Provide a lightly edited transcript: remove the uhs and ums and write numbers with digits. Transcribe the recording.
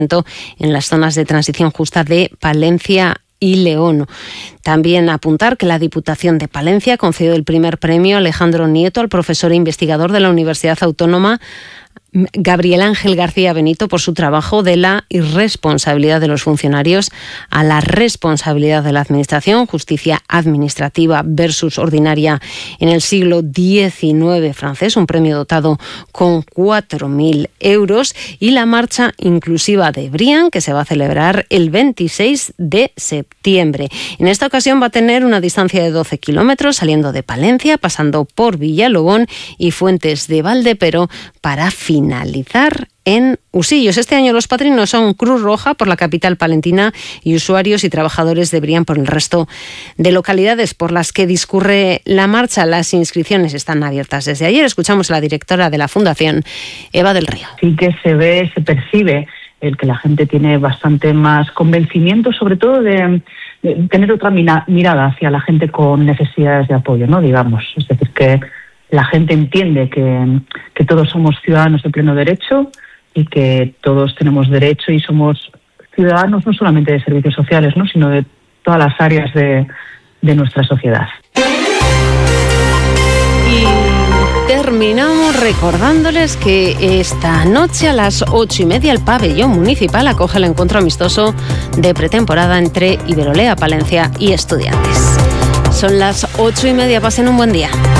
en las zonas de transición justa de Palencia y León. También apuntar que la Diputación de Palencia concedió el primer premio a Alejandro Nieto, al profesor e investigador de la Universidad Autónoma Gabriel Ángel García Benito, por su trabajo de la irresponsabilidad de los funcionarios a la responsabilidad de la Administración, justicia administrativa versus ordinaria en el siglo XIX francés, un premio dotado con 4.000 euros, y la marcha inclusiva de Brian, que se va a celebrar el 26 de septiembre. En esta ocasión va a tener una distancia de 12 kilómetros, saliendo de Palencia, pasando por Villalobón y Fuentes de Valdepero, para finalizar en Usillos. Este año los padrinos son Cruz Roja por la capital palentina y usuarios y trabajadores de Brian por el resto de localidades por las que discurre la marcha. Las inscripciones están abiertas desde ayer. Escuchamos a la directora de la Fundación, Eva del Río. Sí que se percibe el que la gente tiene bastante más convencimiento, sobre todo de tener otra mirada hacia la gente con necesidades de apoyo, ¿no? Digamos, es decir, que la gente entiende que todos somos ciudadanos de pleno derecho y que todos tenemos derecho y somos ciudadanos no solamente de servicios sociales, ¿no?, sino de todas las áreas de nuestra sociedad. Y terminamos recordándoles que esta noche a las 8:30 el pabellón municipal acoge el encuentro amistoso de pretemporada entre Iberolea Palencia y Estudiantes. Son las 8:30, pasen un buen día.